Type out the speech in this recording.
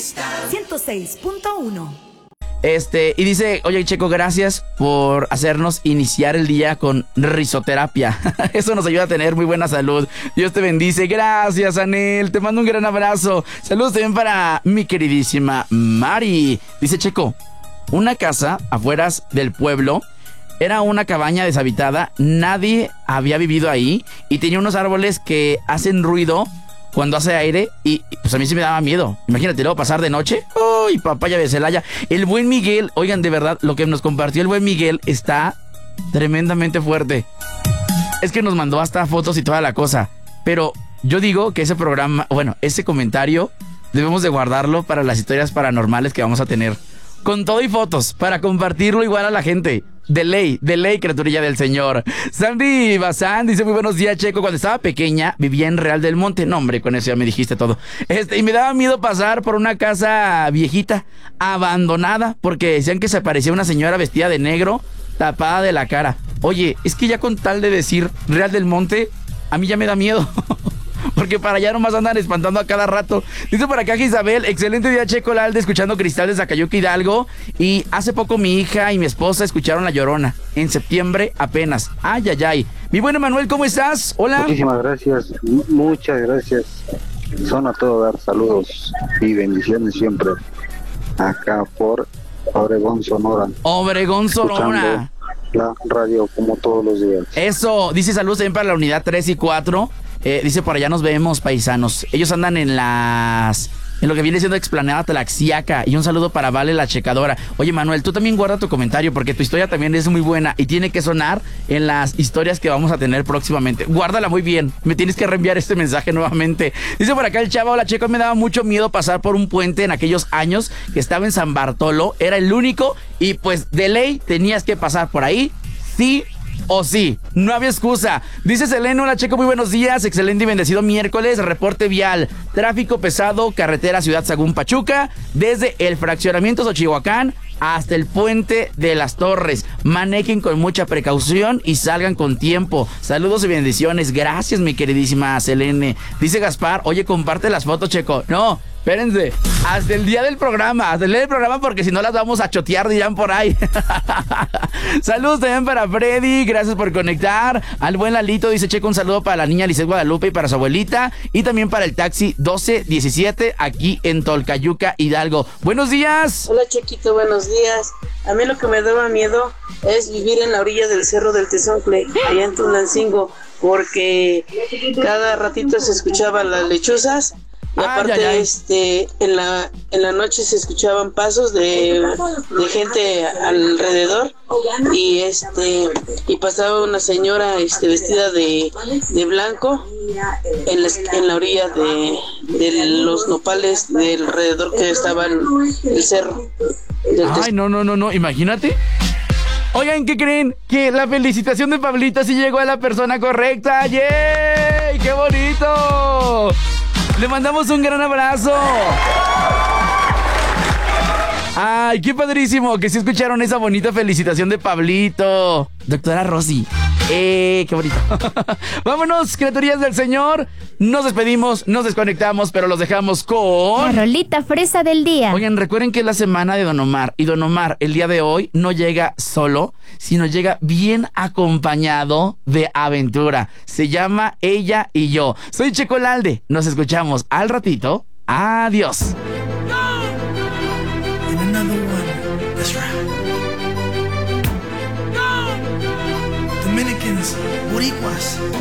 106.1. Y dice, oye Checo, gracias por hacernos iniciar el día con risoterapia. Eso nos ayuda a tener muy buena salud. Dios te bendice. Gracias, Anel. Te mando un gran abrazo. Saludos también para mi queridísima Mari. Dice Checo, una casa afueras del pueblo. Era una cabaña deshabitada. Nadie había vivido ahí. Y tenía unos árboles que hacen ruido cuando hace aire, y pues a mí sí me daba miedo. Imagínate, luego pasar de noche. ¡Uy, papaya de Celaya! El buen Miguel, oigan, de verdad, lo que nos compartió el buen Miguel está tremendamente fuerte. Es que nos mandó hasta fotos y toda la cosa. Pero yo digo que ese programa, bueno, ese comentario, debemos de guardarlo para las historias paranormales que vamos a tener. Con todo y fotos, para compartirlo igual a la gente. De ley, criaturilla del Señor. Sandy Bazán dice, muy buenos días, Checo. Cuando estaba pequeña, vivía en Real del Monte. No, hombre, con eso ya me dijiste todo. Y me daba miedo pasar por una casa viejita, abandonada, porque decían que se parecía una señora vestida de negro, tapada de la cara. Oye, es que ya con tal de decir Real del Monte, a mí ya me da miedo. Porque para allá nomás andan espantando a cada rato. Dice por acá Isabel, excelente día, Checo Lalde, escuchando Cristal de Zacayuca, Hidalgo. Y hace poco mi hija y mi esposa escucharon La Llorona. En septiembre apenas. Ay, ay, ay. Mi buen Emanuel, ¿cómo estás? Hola. Muchísimas gracias, muchas gracias. Son a todo dar saludos y bendiciones siempre. Acá por Obregón, Sonora. Obregón, Sonora. La radio como todos los días. Eso, dice saludos también para la unidad 3 y 4. Dice, por allá nos vemos, paisanos. Ellos andan en lo que viene siendo Explanada Tlaxiaca. Y un saludo para Vale la Checadora. Oye, Manuel, tú también guarda tu comentario, porque tu historia también es muy buena y tiene que sonar en las historias que vamos a tener próximamente. Guárdala muy bien. Me tienes que reenviar este mensaje nuevamente. Dice por acá el chavo, hola, Checo, me daba mucho miedo pasar por un puente en aquellos años que estaba en San Bartolo. Era el único y pues de ley tenías que pasar por ahí. Sí o sí, no había excusa. Dice Selena, hola Checo, muy buenos días, excelente y bendecido miércoles, reporte vial, tráfico pesado, carretera Ciudad Sagún Pachuca, desde el fraccionamiento Xochihuacán hasta el puente de las Torres. Manejen con mucha precaución y salgan con tiempo. Saludos y bendiciones. Gracias, mi queridísima Selene. Dice Gaspar, oye, comparte las fotos, Checo. No, espérense, hasta el día del programa, porque si no las vamos a chotear, dirán por ahí. Saludos también para Freddy, gracias por conectar. Al buen Lalito dice, Checo, un saludo para la niña Lisset Guadalupe y para su abuelita. Y también para el taxi 1217 aquí en Tolcayuca, Hidalgo. Buenos días. Hola, Chequito, buenos días. A mí lo que me daba miedo es vivir en la orilla del Cerro del Tezoncle, allá en Tulancingo, porque cada ratito se escuchaban las lechuzas. Y aparte, en la noche se escuchaban pasos de gente alrededor y pasaba una señora vestida de blanco en la orilla de los nopales de alrededor que estaban el cerro. Ay, no, imagínate. Oigan, ¿qué creen? Que la felicitación de Pablito sí llegó a la persona correcta. ¡Yay! ¡Qué bonito! Le mandamos un gran abrazo. Ay, qué padrísimo que sí escucharon esa bonita felicitación de Pablito. Doctora Rosy. Qué bonito. Vámonos, criaturías del Señor. Nos despedimos, nos desconectamos, pero los dejamos con la rolita fresa del día. Oigan, recuerden que es la semana de Don Omar. Y Don Omar, el día de hoy, no llega solo, sino llega bien acompañado de aventura. Se llama Ella y Yo. Soy Checo Lalde. Nos escuchamos al ratito. Adiós. Dominicans, Boricuas.